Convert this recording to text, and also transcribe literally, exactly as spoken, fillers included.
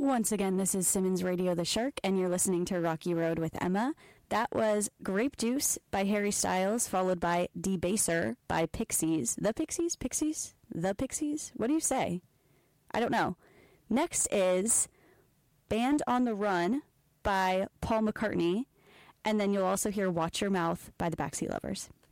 Once again, this is Simmons Radio The Shark, and you're listening to Rocky Road with Emma. That was Grape Juice by Harry Styles, followed by Debaser by Pixies. The Pixies? Pixies? The Pixies? What do you say? I don't know. Next is Band on the Run by Paul McCartney, and then you'll also hear Watch Your Mouth by the Backseat Lovers.